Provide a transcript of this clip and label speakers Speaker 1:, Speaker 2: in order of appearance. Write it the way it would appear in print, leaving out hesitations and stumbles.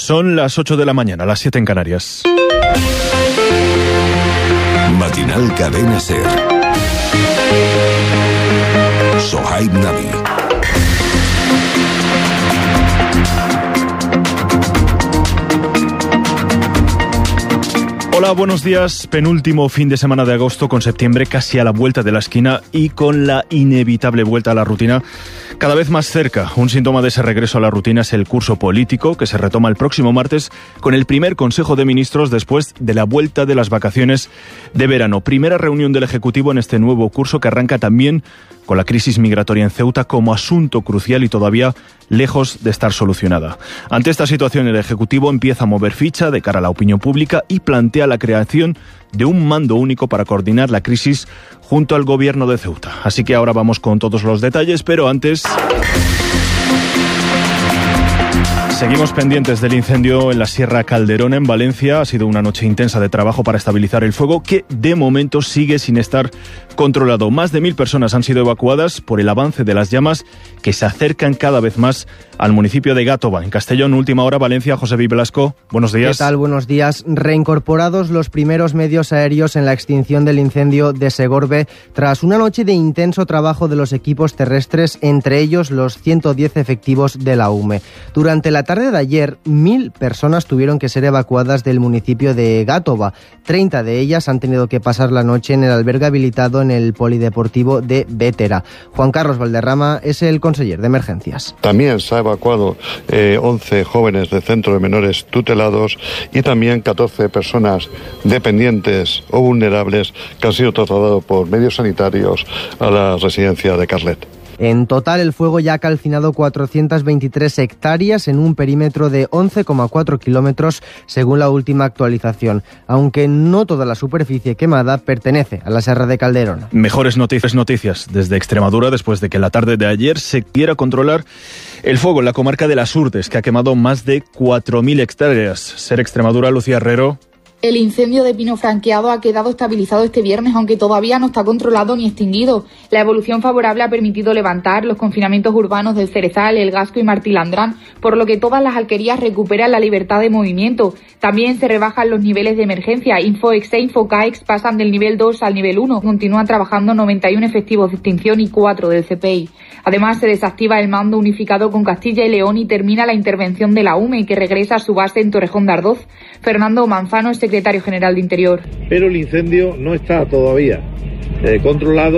Speaker 1: Son las 8 de la mañana, las 7 en Canarias.
Speaker 2: Matinal Cadena SER. Sohaib Nabi.
Speaker 1: Hola, buenos días. Penúltimo fin de semana de agosto, con septiembre casi a la vuelta de la esquina y con la inevitable vuelta a la rutina cada vez más cerca. Un síntoma de ese regreso a la rutina es el curso político, que se retoma el próximo martes con el primer Consejo de Ministros después de la vuelta de las vacaciones de verano. Primera reunión del Ejecutivo en este nuevo curso, que arranca también con la crisis migratoria en Ceuta como asunto crucial y todavía lejos de estar solucionada. Ante esta situación, el Ejecutivo empieza a mover ficha de cara a la opinión pública y plantea la creación de un mando único para coordinar la crisis junto al Gobierno de Ceuta. Así que ahora vamos con todos los detalles, pero antes seguimos pendientes del incendio en la Sierra Calderona, en Valencia. Ha sido una noche intensa de trabajo para estabilizar el fuego, que de momento sigue sin estar controlado. Más de 1.000 personas han sido evacuadas por el avance de las llamas, que se acercan cada vez más al municipio de Gátova. En Castellón, última hora, Valencia. José Velasco, buenos días.
Speaker 3: ¿Qué tal? Buenos días. Reincorporados los primeros medios aéreos en la extinción del incendio de Segorbe, tras una noche de intenso trabajo de los equipos terrestres, entre ellos los 110 efectivos de la UME. Durante la tarde de ayer, 1.000 personas tuvieron que ser evacuadas del municipio de Gátova. 30 de ellas han tenido que pasar la noche en el albergue habilitado en el polideportivo de Bétera. Juan Carlos Valderrama es el conseller de emergencias.
Speaker 4: También se ha evacuado 11 jóvenes del centro de menores tutelados y también 14 personas dependientes o vulnerables que han sido trasladados por medios sanitarios a la residencia de Carlet.
Speaker 3: En total, el fuego ya ha calcinado 423 hectáreas en un perímetro de 11,4 kilómetros, según la última actualización, aunque no toda la superficie quemada pertenece a la Serra de Calderona.
Speaker 1: Mejores noticias desde Extremadura, después de que la tarde de ayer se quiera controlar el fuego en la comarca de Las Urdes, que ha quemado más de 4.000 hectáreas. SER Extremadura, Lucía Herrero.
Speaker 5: El incendio de pino franqueado ha quedado estabilizado este viernes, aunque todavía no está controlado ni extinguido. La evolución favorable ha permitido levantar los confinamientos urbanos del Cerezal, El Gasco y Martilandrán, por lo que todas las alquerías recuperan la libertad de movimiento. También se rebajan los niveles de emergencia. Infoex e Infocaex pasan del nivel 2 al nivel 1. Continúan trabajando 91 efectivos de extinción y 4 del CPI. Además, se desactiva el mando unificado con Castilla y León y termina la intervención de la UME, que regresa a su base en Torrejón de Ardoz. Fernando Manzano es secretario general de Interior.
Speaker 6: Pero el incendio no está todavía controlado.